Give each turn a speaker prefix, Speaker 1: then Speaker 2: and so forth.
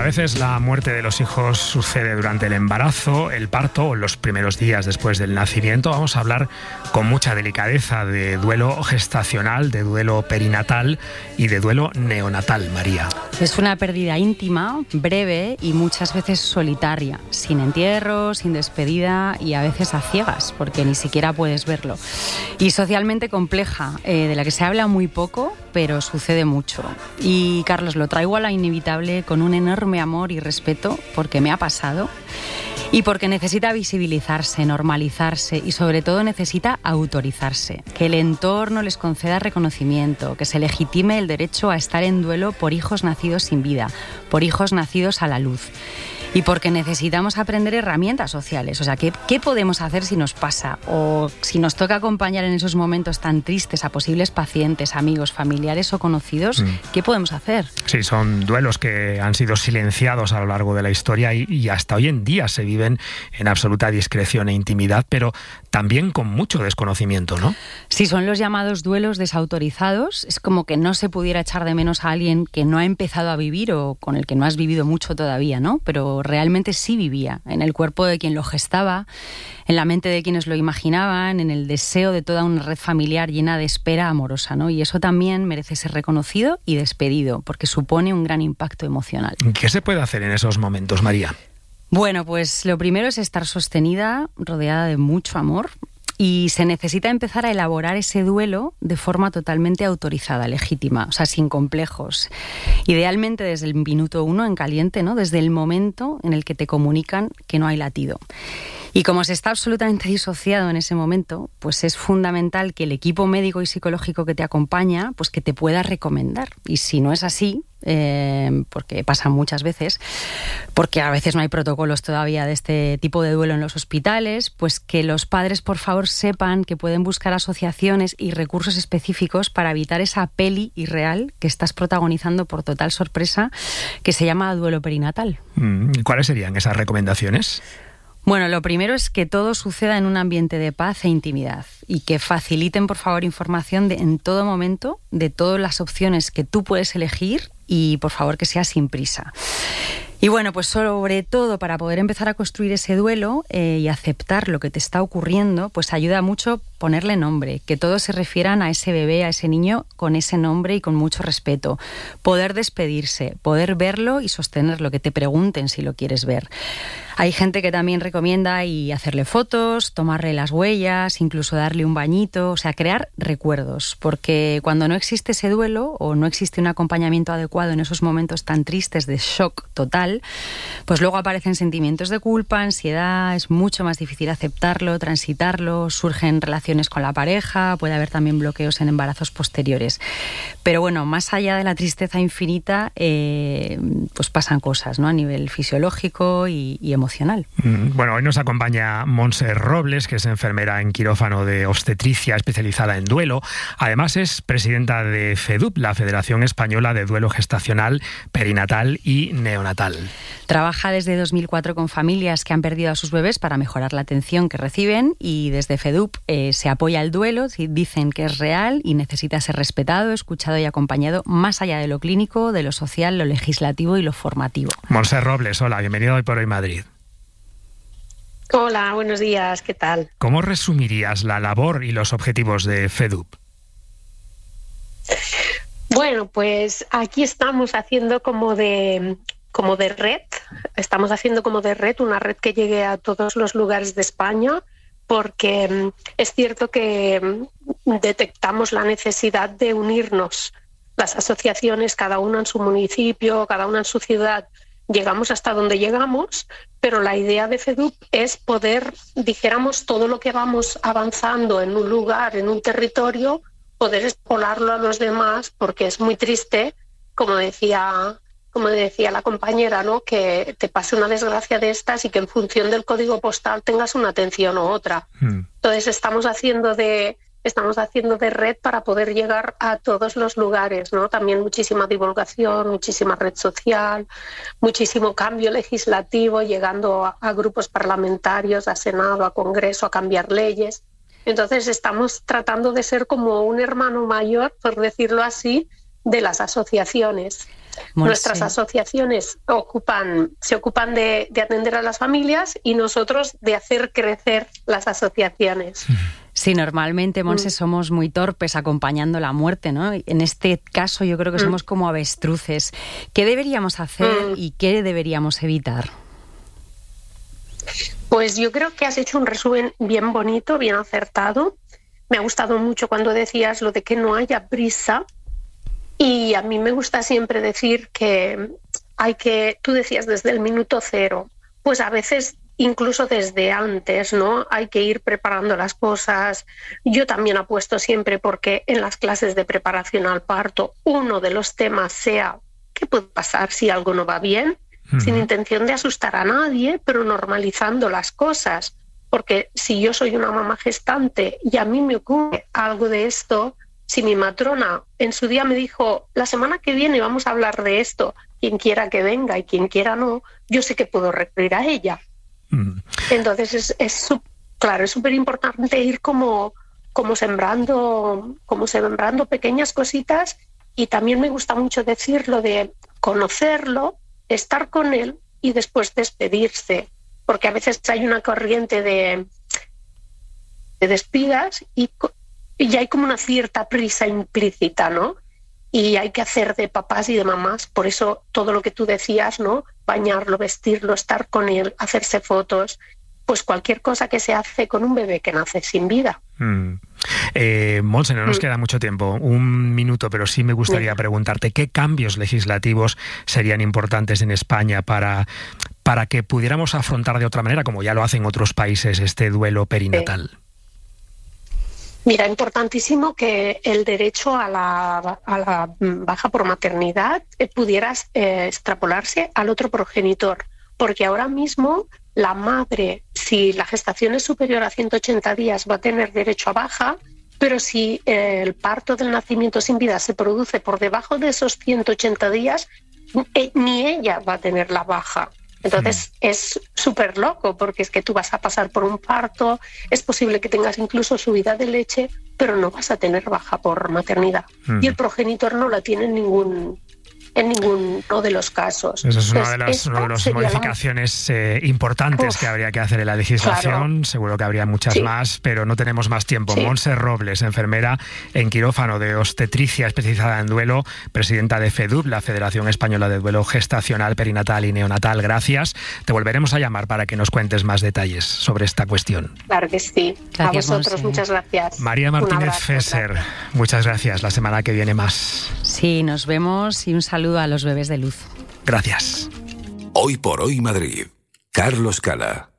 Speaker 1: veces la muerte de los hijos sucede durante el embarazo, el parto o los primeros días después del nacimiento. Vamos a hablar con mucha delicadeza de duelo gestacional, de duelo perinatal y de duelo neonatal, María.
Speaker 2: Es una pérdida íntima, breve y muchas veces solitaria, sin entierro, sin despedida y a veces a ciegas, porque ni siquiera puedes verlo. Y socialmente compleja, de la que se habla muy poco, pero sucede mucho. Y Carlos, lo traigo a la inevitable con un enorme amor y respeto, porque me ha pasado y porque necesita visibilizarse, normalizarse y sobre todo necesita autorizarse, que el entorno les conceda reconocimiento, que se legitime el derecho a estar en duelo por hijos nacidos sin vida, por hijos nacidos a la luz. Y porque necesitamos aprender herramientas sociales. O sea, ¿qué podemos hacer si nos pasa? O si nos toca acompañar en esos momentos tan tristes a posibles pacientes, amigos, familiares o conocidos, ¿qué podemos hacer?
Speaker 1: Sí, son duelos que han sido silenciados a lo largo de la historia y hasta hoy en día se viven en absoluta discreción e intimidad, pero también con mucho desconocimiento, ¿no?
Speaker 2: Sí, son los llamados duelos desautorizados. Es como que no se pudiera echar de menos a alguien que no ha empezado a vivir o con el que no has vivido mucho todavía, ¿no? Pero realmente sí vivía, en el cuerpo de quien lo gestaba, en la mente de quienes lo imaginaban, en el deseo de toda una red familiar llena de espera amorosa, ¿no? Y eso también merece ser reconocido y despedido, porque supone un gran impacto emocional.
Speaker 1: ¿Qué se puede hacer en esos momentos, María?
Speaker 2: Bueno, pues lo primero es estar sostenida, rodeada de mucho amor. Y se necesita empezar a elaborar ese duelo de forma totalmente autorizada, legítima, o sea, sin complejos. Idealmente desde el minuto 1 en caliente, ¿no? Desde el momento en el que te comunican que no hay latido. Y como se está absolutamente disociado en ese momento, pues es fundamental que el equipo médico y psicológico que te acompaña, pues que te pueda recomendar. Y si no es así, porque pasa muchas veces, porque a veces no hay protocolos todavía de este tipo de duelo en los hospitales, pues que los padres por favor sepan que pueden buscar asociaciones y recursos específicos para evitar esa peli irreal que estás protagonizando por total sorpresa, que se llama duelo perinatal.
Speaker 1: ¿Cuáles serían esas recomendaciones?
Speaker 2: Bueno, lo primero es que todo suceda en un ambiente de paz e intimidad y que faciliten, por favor, información en todo momento de todas las opciones que tú puedes elegir y, por favor, que sea sin prisa. Y bueno, pues sobre todo para poder empezar a construir ese duelo y aceptar lo que te está ocurriendo, pues ayuda mucho ponerle nombre, que todos se refieran a ese bebé, a ese niño con ese nombre y con mucho respeto. Poder despedirse, poder verlo y sostenerlo, que te pregunten si lo quieres ver. Hay gente que también recomienda y hacerle fotos, tomarle las huellas, incluso darle un bañito, o sea, crear recuerdos, porque cuando no existe ese duelo o no existe un acompañamiento adecuado en esos momentos tan tristes de shock total, pues luego aparecen sentimientos de culpa, ansiedad, es mucho más difícil aceptarlo, transitarlo, surgen relaciones con la pareja, puede haber también bloqueos en embarazos posteriores. Pero bueno, más allá de la tristeza infinita, pues pasan cosas, ¿no? A nivel fisiológico y emocional.
Speaker 1: Bueno, hoy nos acompaña Montse Robles, que es enfermera en quirófano de obstetricia especializada en duelo. Además es presidenta de FEDUP, la Federación Española de Duelo Gestacional, Perinatal y Neonatal.
Speaker 2: Trabaja desde 2004 con familias que han perdido a sus bebés para mejorar la atención que reciben y desde FEDUP se apoya el duelo, dicen que es real y necesita ser respetado, escuchado y acompañado más allá de lo clínico, de lo social, lo legislativo y lo formativo.
Speaker 1: Montse Robles, hola, bienvenido a Hoy por Hoy Madrid.
Speaker 3: Hola, buenos días, ¿qué tal?
Speaker 1: ¿Cómo resumirías la labor y los objetivos de FEDUP?
Speaker 3: Bueno, pues aquí estamos haciendo como de red, estamos haciendo como de red, una red que llegue a todos los lugares de España, porque es cierto que detectamos la necesidad de unirnos, las asociaciones, cada una en su municipio, cada una en su ciudad. Llegamos hasta donde llegamos, pero la idea de FEDUP es poder, dijéramos, todo lo que vamos avanzando en un lugar, en un territorio, poder expolarlo a los demás, porque es muy triste, como decía la compañera, ¿no? Que te pase una desgracia de estas y que en función del código postal tengas una atención u otra. Entonces estamos haciendo de red para poder llegar a todos los lugares, ¿no? También muchísima divulgación, muchísima red social, muchísimo cambio legislativo, llegando a grupos parlamentarios, a Senado, a Congreso, a cambiar leyes. Entonces estamos tratando de ser como un hermano mayor, por decirlo así, de las asociaciones. Nuestras asociaciones se ocupan de atender a las familias y nosotros de hacer crecer las asociaciones.
Speaker 2: Sí, normalmente, Montse, somos muy torpes acompañando la muerte, ¿no? En este caso yo creo que somos como avestruces. ¿Qué deberíamos hacer y qué deberíamos evitar?
Speaker 3: Pues yo creo que has hecho un resumen bien bonito, bien acertado. Me ha gustado mucho cuando decías lo de que no haya prisa. Y a mí me gusta siempre decir que tú decías desde el minuto cero, pues a veces incluso desde antes, ¿no? Hay que ir preparando las cosas. Yo también apuesto siempre porque en las clases de preparación al parto uno de los temas sea ¿qué puede pasar si algo no va bien? Sin intención de asustar a nadie, pero normalizando las cosas. Porque si yo soy una mamá gestante y a mí me ocurre algo de esto, si mi matrona en su día me dijo la semana que viene vamos a hablar de esto, quien quiera que venga y quien quiera no, yo sé que puedo recurrir a ella. Entonces es súper importante ir como sembrando pequeñas cositas, y también me gusta mucho decir lo de conocerlo, estar con él y después despedirse, porque a veces hay una corriente de despidas y hay como una cierta prisa implícita, ¿no? Y hay que hacer de papás y de mamás, por eso todo lo que tú decías, ¿no? Bañarlo, vestirlo, estar con él, hacerse fotos, pues cualquier cosa que se hace con un bebé que nace sin vida.
Speaker 1: Montse, no nos queda mucho tiempo, un minuto, pero sí me gustaría preguntarte qué cambios legislativos serían importantes en España para que pudiéramos afrontar de otra manera, como ya lo hacen otros países, este duelo perinatal.
Speaker 3: Mira, importantísimo que el derecho a la baja por maternidad pudiera extrapolarse al otro progenitor, porque ahora mismo la madre, si la gestación es superior a 180 días, va a tener derecho a baja, pero si el parto del nacimiento sin vida se produce por debajo de esos 180 días, ni ella va a tener la baja. Entonces es súper loco, porque es que tú vas a pasar por un parto, es posible que tengas incluso subida de leche, pero no vas a tener baja por maternidad. Y el progenitor no la tiene en ninguno de los casos.
Speaker 1: Eso es una de las modificaciones importantes que habría que hacer en la legislación. Claro. Seguro que habría muchas más, pero no tenemos más tiempo. Montse Robles, enfermera en quirófano de obstetricia especializada en duelo, presidenta de FEDUP, la Federación Española de Duelo Gestacional, Perinatal y Neonatal. Gracias. Te volveremos a llamar para que nos cuentes más detalles sobre esta cuestión.
Speaker 3: Claro que sí.
Speaker 2: Gracias,
Speaker 3: a vosotros,
Speaker 2: Montse.
Speaker 3: Muchas gracias.
Speaker 1: María Martínez Fesser, muchas gracias. La semana que viene más.
Speaker 2: Sí, nos vemos y un saludo a los bebés de luz.
Speaker 1: Gracias.
Speaker 4: Hoy por hoy Madrid. Carlos Cala.